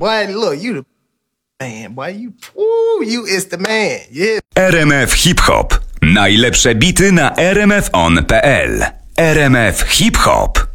boy, look, you the man, boy, you is the man, yeah. RMF Hip Hop. Najlepsze bity na rmfon.pl. RMF Hip Hop.